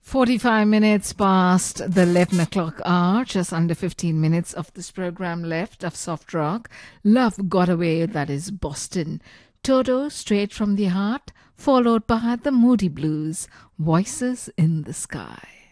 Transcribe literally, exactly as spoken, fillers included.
forty-five minutes past the eleven o'clock hour, just under fifteen minutes of this program left of Soft Rock. Love Got Away, that is Boston. Toto, Straight from the Heart, followed by the Moody Blues, Voices in the Sky.